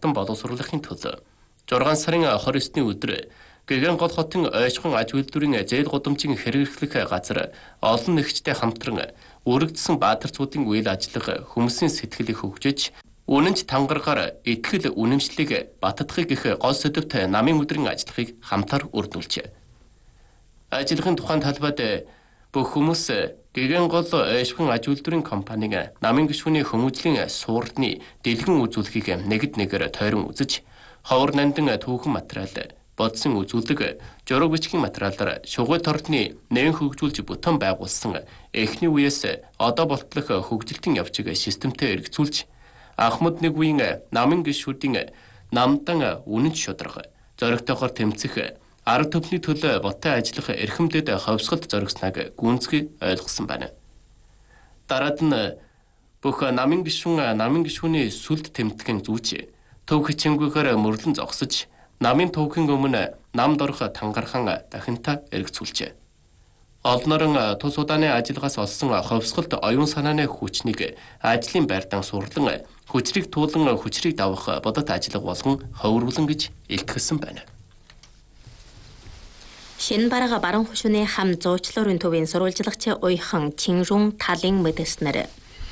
хурдан боловсруулахын төлөө 6 сарын 29-ны өдөр Гэгэн гол хотын ойшхон аж үйлдвэрийн зээл гудамжийн хэрэглэх газар олон нэгжтэй хамтран өргөдсөн баатарцуудын үйл ажиллагаа хүмүүсийн сэтгэлийг хөгжиж, үнэнч тангаргаар итгэл үнэмшлийг баттахыг гэх гол сэдвт намын өдрийн ажиллахыг хамтар үрдүүлжээ. Ажиллахын тухайн талбайд бүх хүмүүс Гэгэн гол ойшхон аж үйлдвэрийн компанийн намын гишүүний хүмүүжлийн суурдны дэлгэн үзүүлэхийг нэгд нэгээр тойрон үзэж, ховор нандин түүхэн материал, бодсон үзүүлэг, жураг бичгийн материалаар шугуй тордны нэн хөгжүүлж бүтэн байгуулсан эхний үеэс одоо болтлох хөгжилтийн явцыг системтэй эргэцүүлж, Ахмад нэг үеийн намын гишүүдийн намдан үнэнч шударга, зоригтойгоор тэмцэх, арга түвшний төлөө ботой ажиллах эрхэмдэд ховсголт зоригсныг гүнзгий ойлгосон байна. Дараад нь бүх намын гишүүний сүлд тэмтгэн зүүж, төв хичээнгүйгээр мөрлөн зогсож, намын төвхийн өмнө намд орох тангархан дахинтаа эргэцүүлжээ. Олнорон тус удааны ажиллагаас олсон ховсголт оюун санааны хүчнийг ажлын байртан сурлан, хүчрийг туулан хүчрийг давах бодот ажиллага болгон ховруулан гэж илтгэсэн байна. Шинбарга баруун хушууны хам зуучлуурын төвийн сурвалжлагч Уйхан Чинрун талын мэдэснэр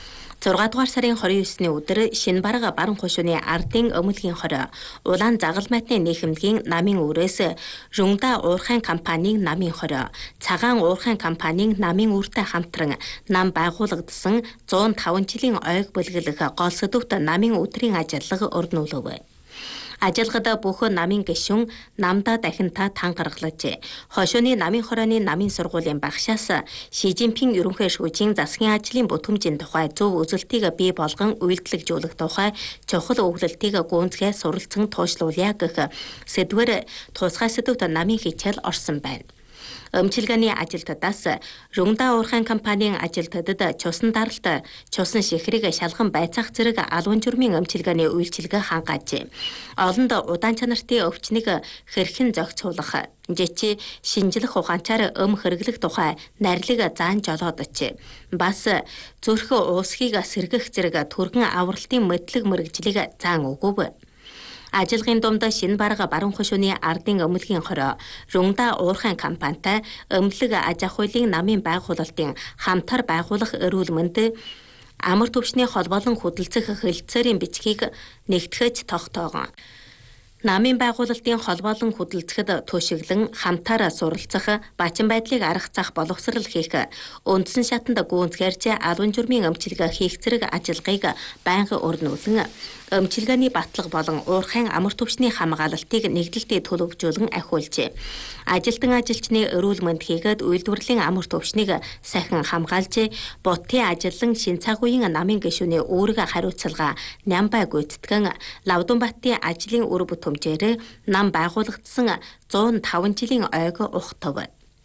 6 дугаар сарын 29-ны өдөр Шинбарга баруун хушууны ардын өмөлгийн хороо улаан загалмайтны нийгэмлэгийн намын үрээс Жунда уурхайн компанийн намын хороо цагаан уурхайн компанийн намын үртэй хамтран нам байгуулагдсан 105 жилийн ойг бэлгэлэх гол сэдвт намын өдрийн ажиллага өрнүүлв. Ажиллагад бүх намын гишүүн намдаа дахинтаа тангаргалжээ. Хошууны намын хорооны намын сургуулийн багшаас Ши Жинпин ерөнхий шүүжийн засгийн ажлын бүтэмжийн тухай зөв үзэлтийг бий болгон үйлдэлжүүлэх тухай чухал өгүүлэлтийг гүнзгий суралцсан туушлуулъя гэх сэдвээр тусгай сэдвт намын хичээл орсон байна. Өмчилгээний ажилтнаас Жунда уурхайн компанийн ажилтнуудад чусан даралт, чусан шихрийг шалган байцаах зэрэг албан журмын өмчилгээний үйлчилгээ хангаажээ. Олонд удаан чанартын өвчнийг хэрхэн зохицуулах, жичи шинжлэх ухаанчаар хэрэглэх тухай нарилыг заан жолоодож, бас зүрх уусхийг сэргэх зэрэг түргэн авралтын мэдлэг мэрэгжлийг заан өгөв. Ажиллагийн дунд Шинбарга баруун хушууны ардын өмөлгийн хороо Жунда уурхайн компанитай өмлөг аж ахуйлын намын байгуулалтын хамтар байгуулах эрүүл мэнд амар түвшний холбоолон хөдөлцөх хэлэлцээрийн бичгийг нэгтгэж тогтоогон. Намын байгуулалтын холбоолон хөдөлцөхөд төшиглэн хамтаараа суралцах, бачин байдлыг арга зах боловсрал хийх, үндсэн шатанд гүнзгийрж албан журмын өмчилгээ хийх зэрэг ажиллагааг байнга өрнүүлэн өмчилгээний батлага болон уурхайн амар түвшний хамгаалалтыг нэгдэлтэд төлөвлөжүүлэн ахиулжээ. Ажилтан ажилчны эрүүл мэнд хийгээд үйлдвэрлэлийн амар түвшнийг сахин хамгаалж, бутын ажилтан шин цаг үеийн намын гишүүний үүрэг хариуцлага нямбай гүйцэтгэн Лавдунбаттын ажлын үр бүтэмжээр нам байгуулагдсан 105 жилийн ойг ухтав.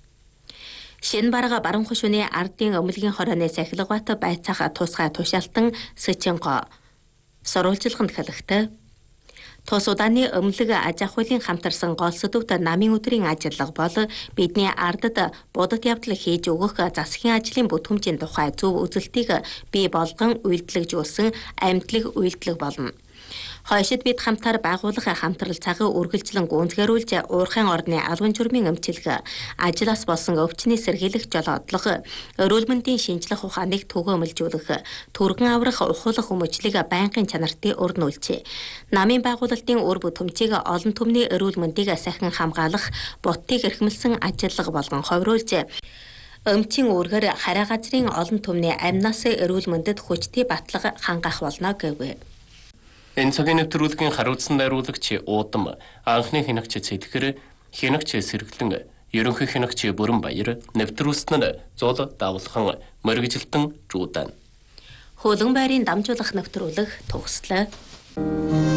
Шинбарга баруун хушууны ардын өмөлгийн хорооны сахилгават байцаах тусгай тушаалтан Сэчинго сурвалжилганд хэлэхдээ тус удааны өмлөг аж ахуйлын хамтарсан гол сэдвт намын өдрийн ажиллага бол бидний ардад будад явдал хийж өгөх засгийн ажлын бүтэмжийн тухай зөв үзэлтийг бий болгон үйлдэлжүүлсэн амьдлаг үйлдэлэг болно. Хойшид бид хамтаар байгуулах хамтрал цагаа үргэлжлэн гүнзгийрүүлж уурхайн орны албан журмын өмчилгээ, ажлаас болсон өвчний сэргийлэх жолоодлого, эрүүл мэндийн шинжлэх ухааныг түгээмэлжүүлэх, түргэн аврах ухуулах хүмүүжлийг байнгын чанартыг өрнүүлжээ. Намын байгуулалтын үр бүтэмжийг олон түмний эрүүл мэндийг сахин хамгаалах, бутыг эрхэмлсэн ажиллага болгон ховруулж, өмчийн үүргээр хараа газрын олон түмний амнаас эрүүл мэндэд хүчтэй батлага хангах болно гэв. Энэ цагийн нэвтрүүлгийн хариуцсан найруулагч Уудам, анхны хянагч Цэтгэр, хянагч Сэргэлэн, ерөнхий хянагч Бүрэн Баяр, нэвтрүүлсэн нь Зул Давлхан, мөргөжилтөн Жуудан. Хөлөн байрын дамжуулах нэвтрүүлэг төгслөө.